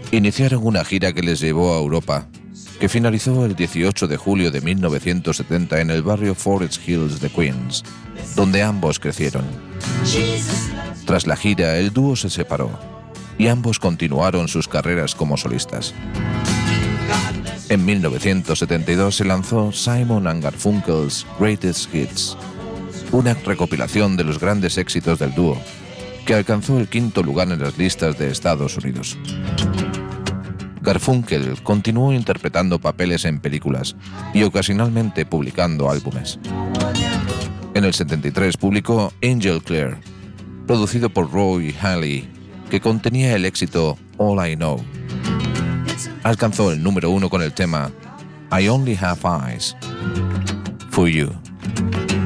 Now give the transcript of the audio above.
Iniciaron una gira que les llevó a Europa, que finalizó el 18 de julio de 1970 en el barrio Forest Hills de Queens, donde ambos crecieron. Tras la gira, el dúo se separó y ambos continuaron sus carreras como solistas. En 1972 se lanzó Simon & Garfunkel's Greatest Hits, una recopilación de los grandes éxitos del dúo, que alcanzó el 5º lugar en las listas de Estados Unidos. Garfunkel continuó interpretando papeles en películas y ocasionalmente publicando álbumes. En el 73 publicó Angel Clare, producido por Roy Haley, que contenía el éxito All I Know. Alcanzó el número 1 con el tema I Only Have Eyes for You.